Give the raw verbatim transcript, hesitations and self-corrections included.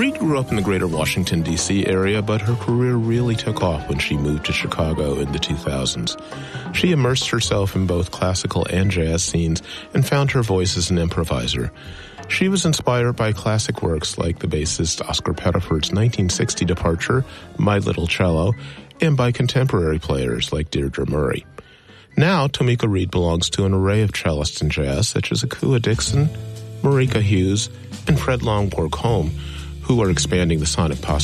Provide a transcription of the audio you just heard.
Reed grew up in the greater Washington, D C area, but her career really took off when she moved to Chicago in the two thousands. She immersed herself in both classical and jazz scenes and found her voice as an improviser. She was inspired by classic works like the bassist Oscar Pettiford's nineteen sixty departure, My Little Cello, and by contemporary players like Deirdre Murray. Now, Tomika Reed belongs to an array of cellists in jazz, such as Akua Dixon, Marika Hughes, and Fred Longborg Home, who are expanding the sonic possibilities